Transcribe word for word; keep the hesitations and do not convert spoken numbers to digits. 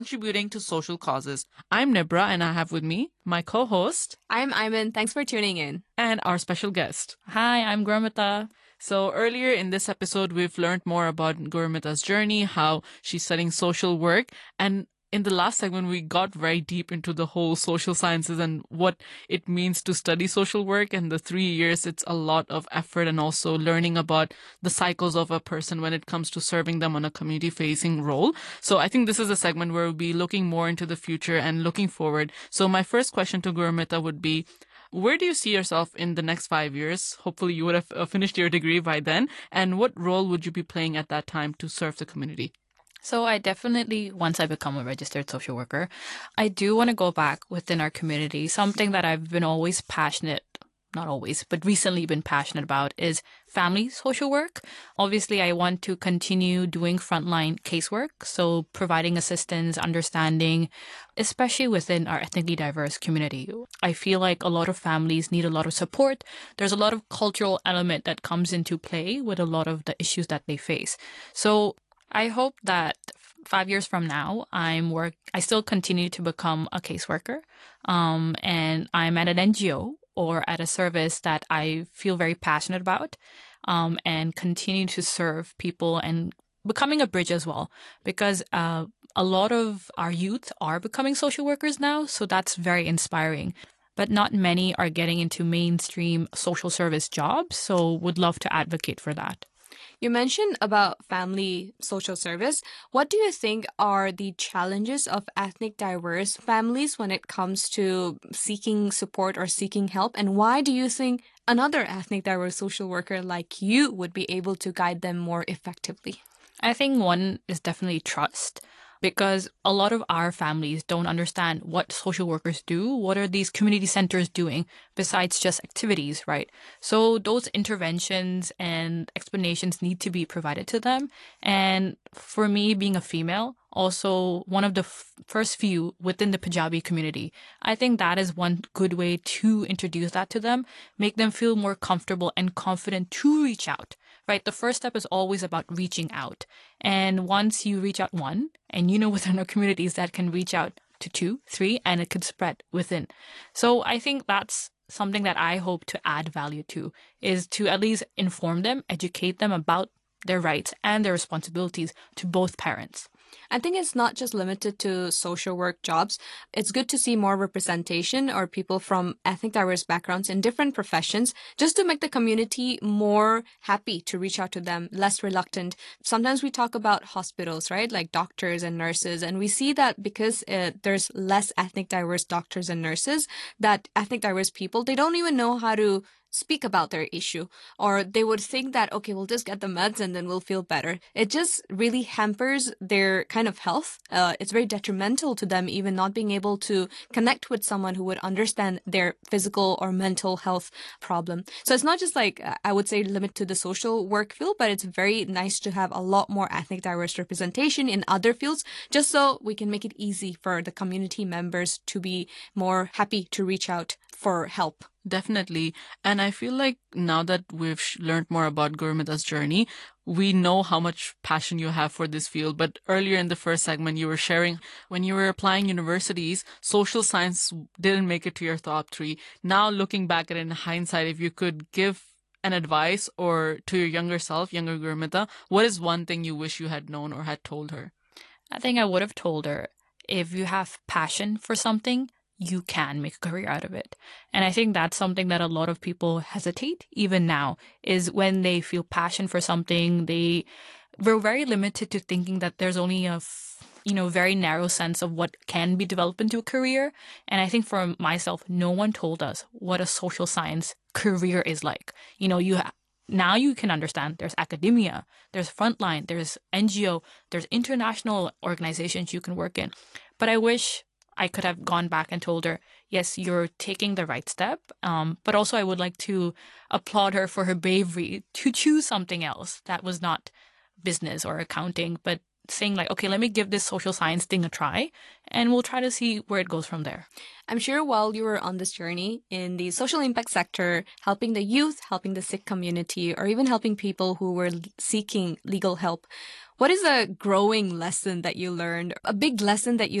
contributing to social causes. I'm Nibra, and I have with me my co host I'm Iman. Thanks for tuning in. and our special guest. Hi, I'm Gurmita. So, earlier in this episode, we've learned more about Gurmita's journey, how she's studying social work, and in the last segment, we got very deep into the whole social sciences and what it means to study social work. And the three years, it's a lot of effort and also learning about the cycles of a person when it comes to serving them on a community facing role. So I think this is a segment where we'll be looking more into the future and looking forward. So my first question to Gurmita would be, where do you see yourself in the next five years? Hopefully you would have uh, finished your degree by then. And what role would you be playing at that time to serve the community? So I definitely, once I become a registered social worker, I do want to go back within our community. Something that I've been always passionate, not always, but recently been passionate about is family social work. Obviously, I want to continue doing frontline casework. So providing assistance, understanding, especially within our ethnically diverse community. I feel like a lot of families need a lot of support. There's a lot of cultural element that comes into play with a lot of the issues that they face. So I hope that five years from now, I'm work. I still continue to become a caseworker, um, and I'm at an N G O or at a service that I feel very passionate about, um, and continue to serve people and becoming a bridge as well, because uh, a lot of our youth are becoming social workers now, so that's very inspiring. But not many are getting into mainstream social service jobs, so would love to advocate for that. You mentioned about family social service. What do you think are the challenges of ethnic diverse families when it comes to seeking support or seeking help? And why do you think another ethnic diverse social worker like you would be able to guide them more effectively? I think one is definitely trust, because a lot of our families don't understand what social workers do. What are these community centers doing besides just activities, right? So those interventions and explanations need to be provided to them. And for me, being a female, also one of the f- first few within the Punjabi community, I think that is one good way to introduce that to them, make them feel more comfortable and confident to reach out, right? The first step is always about reaching out. And once you reach out one, and you know within our communities that can reach out to two, three, and it could spread within. So I think that's something that I hope to add value to, is to at least inform them, educate them about their rights and their responsibilities to both parents. I think it's not just limited to social work jobs. It's good to see more representation or people from ethnic diverse backgrounds in different professions, just to make the community more happy to reach out to them, less reluctant. Sometimes we talk about hospitals, right? Like doctors and nurses. And we see that because uh, there's less ethnic diverse doctors and nurses, that ethnic diverse people, they don't even know how to speak about their issue, or they would think that, okay, we'll just get the meds and then we'll feel better. It just really hampers their kind of health. Uh, it's very detrimental to them, even not being able to connect with someone who would understand their physical or mental health problem. So it's not just like, uh, I would say, limit to the social work field, but it's very nice to have a lot more ethnic diverse representation in other fields, just so we can make it easy for the community members to be more happy to reach out for help. Definitely. And I feel like now that we've sh- learned more about Gurmita's journey, we know how much passion you have for this field. But earlier in the first segment, you were sharing when you were applying universities, social science didn't make it to your top three. Now, looking back at it in hindsight, if you could give an advice or to your younger self, younger Gurmita, what is one thing you wish you had known or had told her? I think I would have told her, if you have passion for something, you can make a career out of it. And I think that's something that a lot of people hesitate even now, is when they feel passion for something, they we're very limited to thinking that there's only a f- you know very narrow sense of what can be developed into a career. And I think for myself, no one told us what a social science career is like. You know, you ha- now you can understand there's academia, there's frontline, there's N G O, there's international organizations you can work in. But I wish I could have gone back and told her, yes, you're taking the right step. Um, but also, I would like to applaud her for her bravery to choose something else that was not business or accounting, but saying like, okay, let me give this social science thing a try, and we'll try to see where it goes from there. I'm sure while you were on this journey in the social impact sector, helping the youth, helping the Sikh community, or even helping people who were seeking legal help, What is a growing lesson that you learned? A big lesson that you